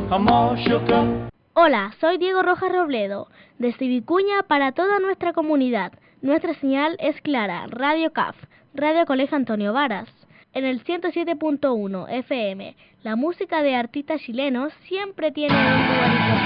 I'm all shook up. Hola, soy Diego Rojas Robledo, desde Vicuña para toda nuestra comunidad. Nuestra señal es clara, Radio CAF, Radio Colegio Antonio Varas. En el 107.1 FM, la música de artistas chilenos siempre tiene un lugar importante.